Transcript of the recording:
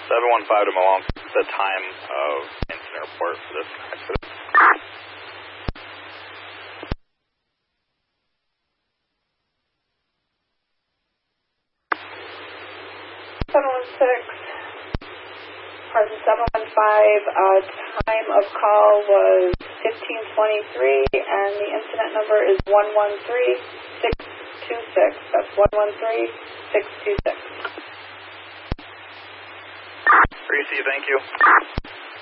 715 to Malone, the time of incident report for this accident. 715, time of call was 1523, and the incident number is 113626. That's 113626. Receive, thank you.